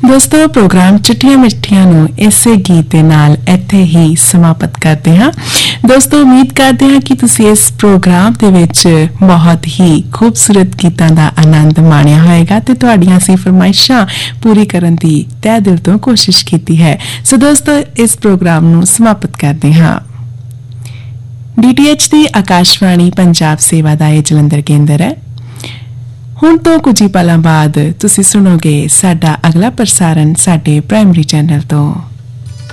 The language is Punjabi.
ਦੋਸਤੋ ਪ੍ਰੋਗਰਾਮ ਚਿੱਠੀਆਂ ਮਿੱਠੀਆਂ ਨੂੰ ਇਸੇ ਗੀਤ ਦੇ ਨਾਲ ਇੱਥੇ ਹੀ ਸਮਾਪਤ ਕਰਦੇ ਹਾਂ। ਦੋਸਤੋ ਉਮੀਦ ਕਰਦੇ ਹਾਂ ਕਿ ਤੁਸੀਂ ਇਸ ਪ੍ਰੋਗਰਾਮ ਦੇ ਵਿੱਚ ਬਹੁਤ ਹੀ ਖੂਬਸੂਰਤ ਗੀਤਾਂ ਦਾ ਆਨੰਦ ਮਾਣਿਆ ਹੋਵੇਗਾ ਤੇ ਤੁਹਾਡੀਆਂ ਸੀ ਫਰਮਾਇਸ਼ਾਂ ਪੂਰੀ ਕਰਨ ਦੀ ਤਹਿ ਦਿਲ ਤੋਂ ਕੋਸ਼ਿਸ਼ ਕੀਤੀ ਹੈ। ਸੋ ਦੋਸਤੋ ਇਸ ਪ੍ਰੋਗਰਾਮ ਨੂੰ ਸਮਾਪਤ ਕਰਦੇ ਹਾਂ। DTH ਦੀ ਆਕਾਸ਼ਵਾਣੀ ਪੰਜਾਬ ਸੇਵਾ ਦਾ ਇਹ ਜਲੰਧਰ ਕੇਂਦਰ ਹੈ। ਹੁਣ ਤੋਂ ਕੁਝ ਹੀ ਪਲਾਂ ਬਾਅਦ ਤੁਸੀਂ ਸੁਣੋਗੇ ਸਾਡਾ ਅਗਲਾ ਪ੍ਰਸਾਰਣ ਸਾਡੇ ਪ੍ਰਾਇਮਰੀ ਚੈਨਲ ਤੋਂ।